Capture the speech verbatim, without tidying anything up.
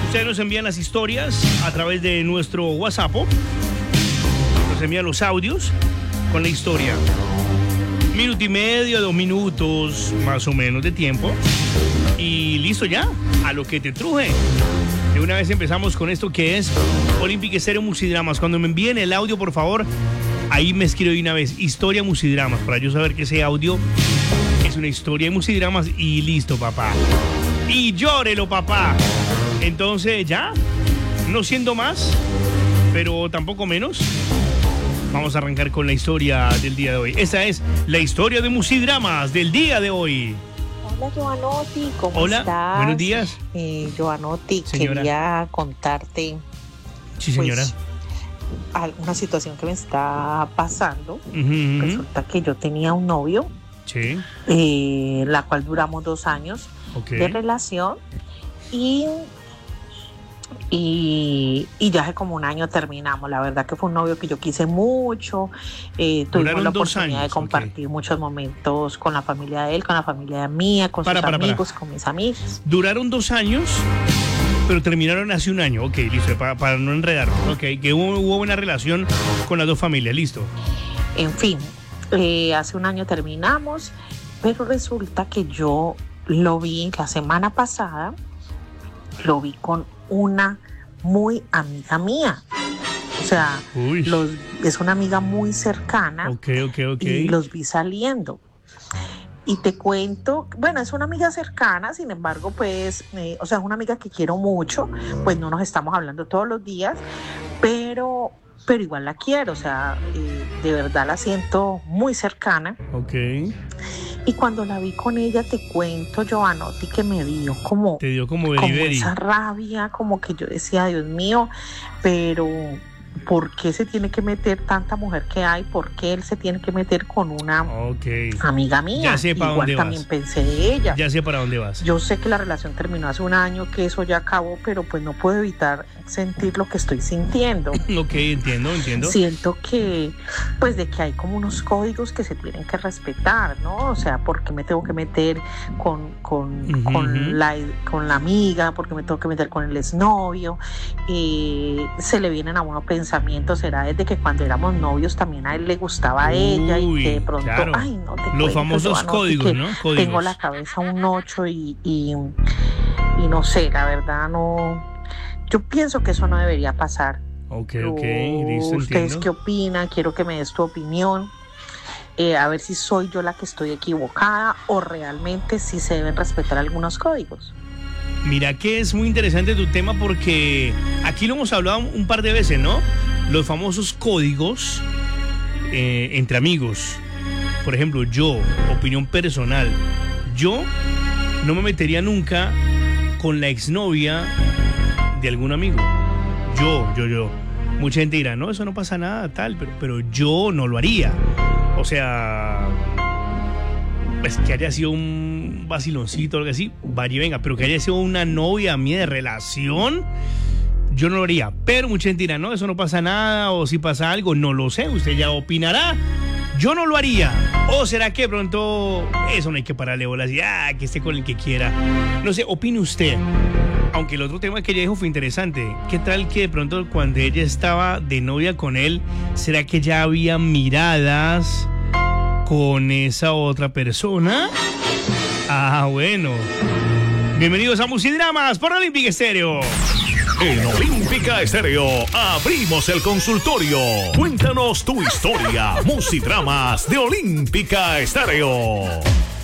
Ustedes nos envían las historias a través de nuestro WhatsApp. Nos envían los audios con la historia. Minuto y medio, dos minutos más o menos de tiempo. Y listo ya, a lo que te truje. De una vez empezamos con esto que es Olympic Stereo Musidramas. Cuando me envíen el audio, por favor, ahí me escribo de una vez, historia Musidramas, para yo saber que ese audio es una historia de Musidramas y listo, papá. Y llórelo, papá. Entonces ya, no siendo más, pero tampoco menos, vamos a arrancar con la historia del día de hoy. Esa es la historia de Musidramas del día de hoy. Hola, Joanotti, ¿cómo Hola, estás? buenos días. Eh, Joanotti, Señora. quería contarte Sí, señora. pues, alguna situación que me está pasando. Ujú, ujú. Resulta que yo tenía un novio, Sí, eh, la cual duramos dos años ok. de relación y, y, y ya hace como un año terminamos. La verdad que fue un novio que yo quise mucho. Eh, tuvimos Duraron la dos oportunidad años, de compartir muchos momentos con la familia de él, con la familia mía, con Para, sus para, para. amigos, con mis amigos. Duraron dos años, pero terminaron hace un año. Ok, listo, para, para no enredarnos. Ok, que hubo, hubo buena relación con las dos familias, listo. En fin, eh, hace un año terminamos, pero resulta que yo lo vi la semana pasada, lo vi con una muy amiga mía. O sea, Uy. los, es una amiga muy cercana Ok, ok, ok. y los vi saliendo. Y te cuento, bueno, es una amiga cercana, sin embargo, pues, eh, o sea, es una amiga que quiero mucho, pues no nos estamos hablando todos los días, pero, pero igual la quiero, o sea, eh, de verdad la siento muy cercana. Ok. Y cuando la vi con ella, te cuento, Joanotti, que me dio como, Te dio como como beriberi. esa rabia, como que yo decía, Dios mío, pero ¿por qué se tiene que meter tanta mujer que hay? ¿Por qué él se tiene que meter con una Ok. amiga mía? Ya sé pa' Igual dónde también vas. pensé de ella. Ya sé para dónde vas. Yo sé que la relación terminó hace un año, que eso ya acabó, pero pues no puedo evitar sentir lo que estoy sintiendo. Ok, entiendo, entiendo. Siento que, pues, de que hay como unos códigos que se tienen que respetar, ¿no? O sea, ¿por qué me tengo que meter con, con, Ujú, con, ujú. la, con la amiga? ¿Por qué me tengo que meter con el exnovio? Eh, se le vienen a uno pensamientos, será desde que cuando éramos novios también a él le gustaba a ella Uy, y que de pronto, claro. ay, no te Los cuento, famosos Joanotti, códigos, que ¿no? Códigos. tengo la cabeza un ocho y, y, y no sé, la verdad no. Yo pienso que eso no debería pasar. Ok, ok, listo, ¿Ustedes entiendo. qué opinan? Quiero que me des tu opinión. Eh, a ver si soy yo la que estoy equivocada o realmente sí se deben respetar algunos códigos. Mira que es muy interesante tu tema porque aquí lo hemos hablado un par de veces, ¿no? Los famosos códigos eh, entre amigos. Por ejemplo, yo, opinión personal, yo no me metería nunca con la exnovia de algún amigo. Yo, yo, yo. Mucha gente dirá, no, eso no pasa nada, tal, pero, pero yo no lo haría. O sea, pues que haya sido un vaciloncito o algo así, vaya y venga, pero que haya sido una novia mía de relación, yo no lo haría. Pero mucha gente dirá, no, eso no pasa nada, o si pasa algo, no lo sé, usted ya opinará. Yo no lo haría. ¿O será que de pronto eso no hay que pararle bolas y ah, que esté con el que quiera? No sé, opine usted. Aunque el otro tema que ella dijo fue interesante. ¿Qué tal que de pronto cuando ella estaba de novia con él, será que ya había miradas con esa otra persona? Ah, bueno. Bienvenidos a Musidramas por Olympic Stereo. En Olímpica Estéreo abrimos el consultorio. Cuéntanos tu historia. Musidramas de Olímpica Estéreo.